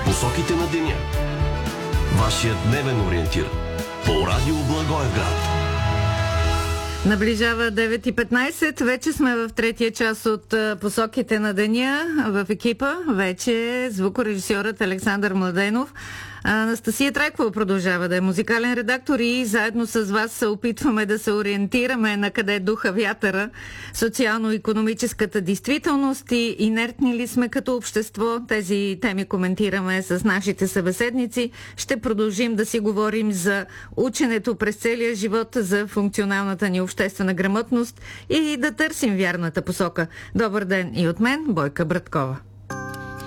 Посоките на деня. Вашият дневен ориентир по Радио Благоевград. Наближава 9:15. Вече сме в третия час от Посоките на деня. В екипа вече е звукорежисьорът Александър Младенов. Анастасия Трайкова продължава да е музикален редактор и заедно с вас се опитваме да се ориентираме на къде духа вятъра, социално-икономическата действителност и инертни ли сме като общество. Тези теми коментираме с нашите събеседници. Ще продължим да си говорим за ученето през целия живот, за функционалната ни обществена грамотност и да търсим вярната посока. Добър ден и от мен, Бойка Браткова.